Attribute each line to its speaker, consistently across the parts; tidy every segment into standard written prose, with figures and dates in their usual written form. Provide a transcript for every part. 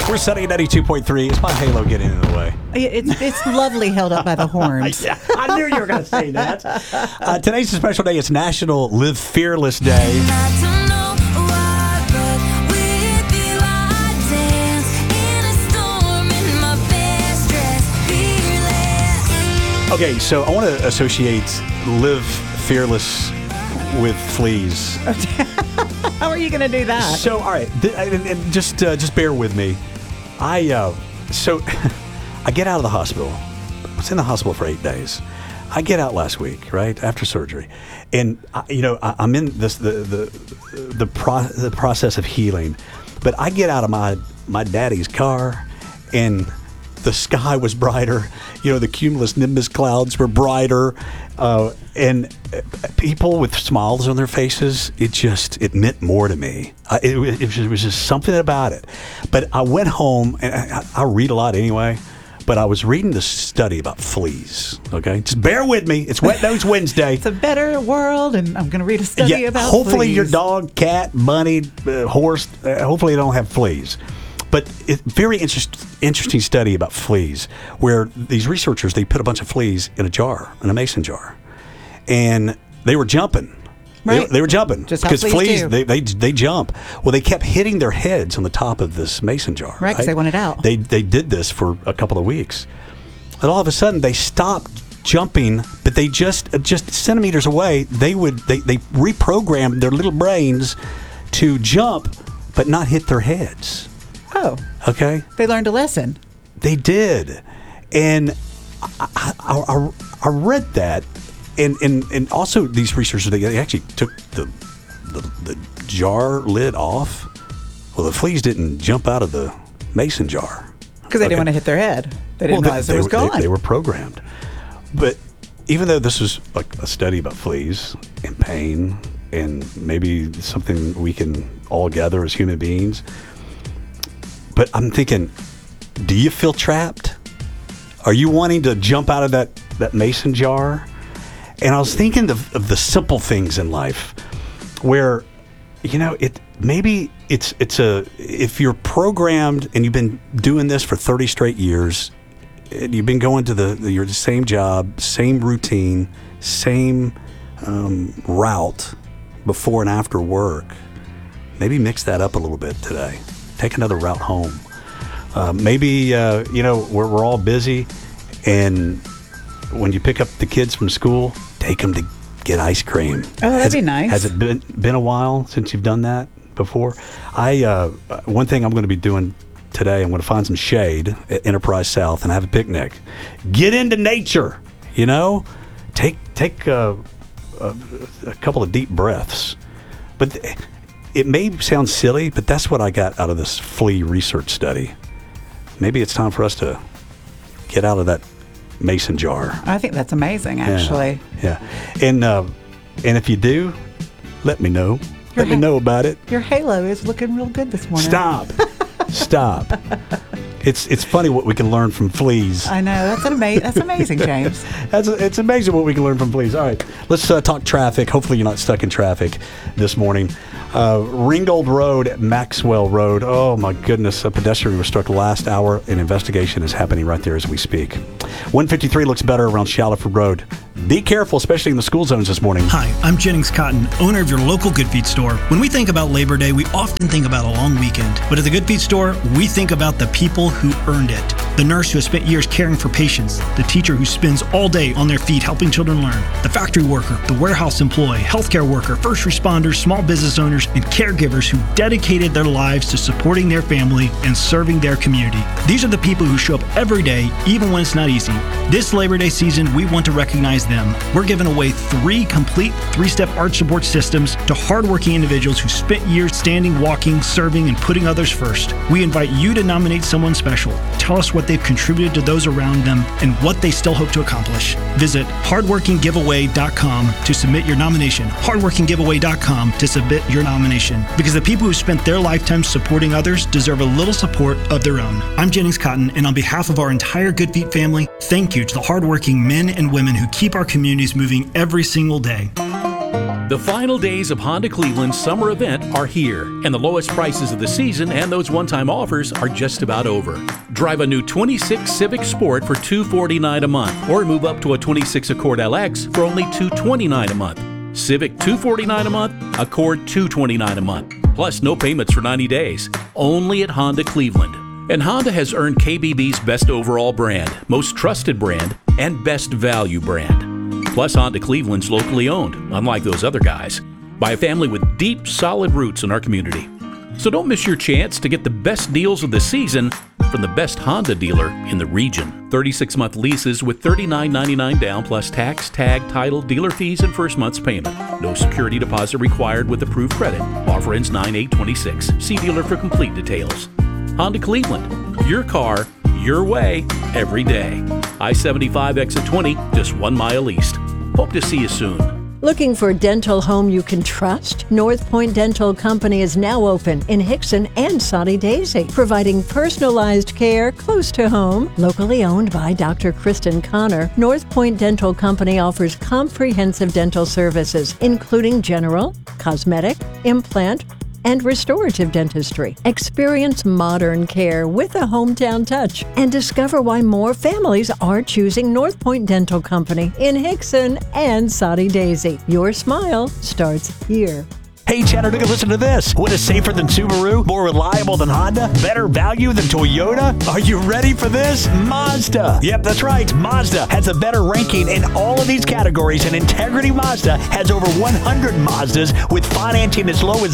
Speaker 1: We're Sunny at 92.3. Is my halo getting in the way?
Speaker 2: It's lovely held up by the horns.
Speaker 1: Yeah, I knew you were going to say that. Today's a special day. It's National Live Fearless Day. Okay, so I want to associate Live Fearless with fleas.
Speaker 2: How are you going to do that?
Speaker 1: So, all right, and just bear with me. I get out of the hospital. I was in the hospital for 8 days. I get out last week, right after surgery, and I'm in the process of healing. But I get out of my daddy's car, and the sky was brighter. The cumulus nimbus clouds were brighter, and people with smiles on their faces. It meant more to me. It was just something about it. But I went home, and I read a lot anyway. But I was reading this study about fleas. Okay, just bear with me. It's Wet Nose Wednesday.
Speaker 2: It's a better world, and I'm going to read a study about
Speaker 1: hopefully
Speaker 2: fleas.
Speaker 1: Your dog, cat, bunny, horse, hopefully they don't have fleas. But it's very interesting study about fleas, where these researchers, they put a bunch of fleas in a mason jar, and they were jumping.
Speaker 2: Right.
Speaker 1: They were jumping
Speaker 2: Just how
Speaker 1: because fleas
Speaker 2: do.
Speaker 1: they jump. Well, they kept hitting their heads on the top of this mason jar.
Speaker 2: Right, because they want it out.
Speaker 1: They did this for a couple of weeks, and all of a sudden they stopped jumping. But they just centimeters away, they reprogrammed their little brains to jump, but not hit their heads.
Speaker 2: Oh.
Speaker 1: Okay.
Speaker 2: They learned a lesson.
Speaker 1: They did, and I read that. And also these researchers, they actually took the jar lid off. Well, the fleas didn't jump out of the mason jar.
Speaker 2: Because they didn't want to hit their head. They didn't realize it was gone.
Speaker 1: They were programmed. But even though this was like a study about fleas and pain and maybe something we can all gather as human beings, but I'm thinking, do you feel trapped? Are you wanting to jump out of that mason jar? And I was thinking of the simple things in life where, if you're programmed and you've been doing this for 30 straight years, and you've been going to your same job, same routine, same route before and after work, maybe mix that up a little bit today. Take another route home. We're all busy, and when you pick up the kids from school, take them to get ice cream.
Speaker 2: Oh, that'd be nice.
Speaker 1: Has it been a while since you've done that before? One thing I'm going to be doing today, I'm going to find some shade at Enterprise South and have a picnic. Get into nature, Take a couple of deep breaths. But it may sound silly, but that's what I got out of this flea research study. Maybe it's time for us to get out of that mason jar.
Speaker 2: I think that's amazing, actually.
Speaker 1: Yeah. And if you do, let me know. Let me know about it.
Speaker 2: Your halo is looking real good this morning.
Speaker 1: Stop. It's funny what we can learn from fleas.
Speaker 2: I know. That's amazing, James.
Speaker 1: It's amazing what we can learn from fleas. All right, let's talk traffic. Hopefully you're not stuck in traffic this morning. Ringgold Road, Maxwell Road. Oh my goodness, a pedestrian was struck last hour. An investigation is happening right there as we speak. 153 looks better around Shallowford Road. Be careful, especially in the school zones this morning.
Speaker 3: Hi, I'm Jennings Cotton, owner of your local Good Feet store. When we think about Labor Day, we often think about a long weekend. But at the Good Feet store, we think about the people who earned it. The nurse who has spent years caring for patients, the teacher who spends all day on their feet helping children learn, the factory worker, the warehouse employee, healthcare worker, first responders, small business owners, and caregivers who dedicated their lives to supporting their family and serving their community. These are the people who show up every day, even when it's not easy. This Labor Day season, we want to recognize them. We're giving away 3 complete 3-step arch support systems to hardworking individuals who spent years standing, walking, serving, and putting others first. We invite you to nominate someone special. Tell us what they've contributed to those around them and what they still hope to accomplish. Visit hardworkinggiveaway.com to submit your nomination. hardworkinggiveaway.com to submit your nomination. Because the people who spent their lifetime supporting others deserve a little support of their own. I'm Jennings Cotton, and on behalf of our entire Good Feet family, thank you to the hardworking men and women who keep our communities moving every single day.
Speaker 4: The final days of Honda Cleveland's summer event are here, and the lowest prices of the season and those one-time offers are just about over. Drive a new 26 Civic Sport for $249 a month, or move up to a 26 Accord LX for only $229 a month. Civic $249 a month, Accord $229 a month, plus no payments for 90 days. Only at Honda Cleveland. And Honda has earned KBB's Best Overall Brand, Most Trusted Brand, and Best Value Brand. Plus, Honda Cleveland's locally owned, unlike those other guys, by a family with deep, solid roots in our community. So don't miss your chance to get the best deals of the season from the best Honda dealer in the region. 36-month leases with $39.99 down plus tax, tag, title, dealer fees, and first month's payment. No security deposit required with approved credit. Offer ends 9/8/26. See dealer for complete details. Honda Cleveland, your car, your way, every day. I-75 exit 20, just 1 mile east. Hope to see you soon.
Speaker 5: Looking for a dental home you can trust? North Point Dental Company is now open in Hickson and Soddy Daisy, providing personalized care close to home. Locally owned by Dr. Kristen Connor, North Point Dental Company offers comprehensive dental services, including general, cosmetic, implant, and restorative dentistry. Experience modern care with a hometown touch and discover why more families are choosing North Point Dental Company in Hickson and Soddy Daisy. Your smile starts here.
Speaker 1: Hey, Chattanooga, listen to this. What is safer than Subaru? More reliable than Honda? Better value than Toyota? Are you ready for this? Mazda. Yep, that's right. Mazda has a better ranking in all of these categories, and Integrity Mazda has over 100 Mazdas with financing as low as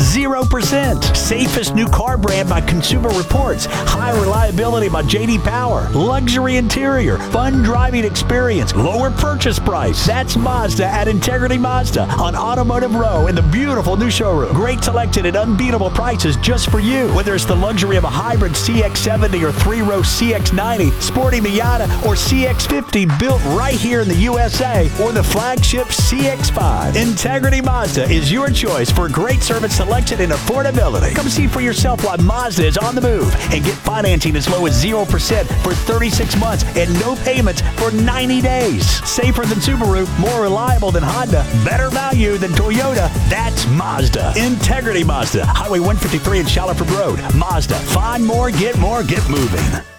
Speaker 1: 0%. Safest new car brand by Consumer Reports. High reliability by J.D. Power. Luxury interior. Fun driving experience. Lower purchase price. That's Mazda at Integrity Mazda on Automotive Row in the beautiful new showroom. Great selection at unbeatable prices just for you. Whether it's the luxury of a hybrid CX-70 or 3-row CX-90, sporty Miata, or CX-50 built right here in the USA, or the flagship CX-5. Integrity Mazda is your choice for great service selection and affordability. Come see for yourself why Mazda is on the move and get financing as low as 0% for 36 months and no payments for 90 days. Safer than Subaru, more reliable than Honda, better value than Toyota. That's Mazda. Integrity Mazda, Highway 153 in Shaliford Road. Mazda, find more, get moving.